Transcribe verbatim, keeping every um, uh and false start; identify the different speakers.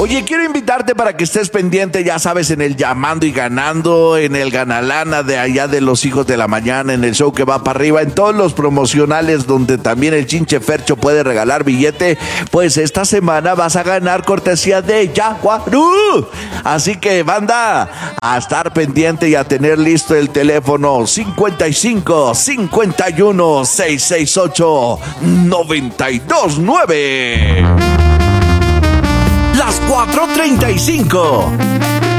Speaker 1: Oye, quiero invitarte para que estés pendiente, ya sabes, en el Llamando y Ganando, en el Ganalana de allá de los Hijos de la Mañana, en el show que va para arriba, en todos los promocionales donde también el Chinche Fercho puede regalar billete. Pues esta semana vas a ganar cortesía de Yaguarú. Así que, banda, a estar pendiente y a tener listo el teléfono cincuenta y cinco, cincuenta y uno, seiscientos sesenta y ocho, noventa y dos nueve. Las cuatro treinta y cinco.